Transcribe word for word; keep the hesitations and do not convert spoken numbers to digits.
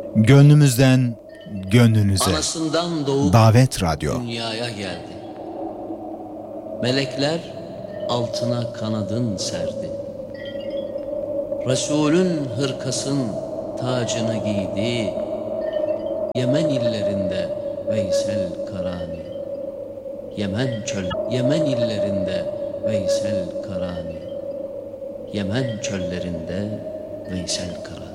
Gönlümüzden gönlünüze. Anasından doğup Davet Radyo. dünyaya geldi. Melekler altına kanadın serdi. Resulün hırkasın tacını giydi. Yemen illerinde Veysel Karani. Yemen çöl, Yemen illerinde Veysel Karani. Yemen çöllerinde Veysel Karani.